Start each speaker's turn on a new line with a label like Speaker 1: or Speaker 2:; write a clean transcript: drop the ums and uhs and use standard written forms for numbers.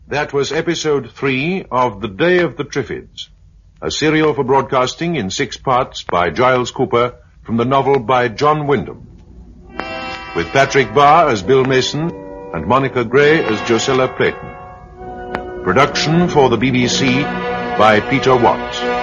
Speaker 1: That was episode 3 of The Day of the Triffids, a serial for broadcasting in 6 parts by Giles Cooper from the novel by John Wyndham, with Patrick Barr as Bill Mason and Monica Gray as Josella Clayton. Production for the BBC by Peter Watts.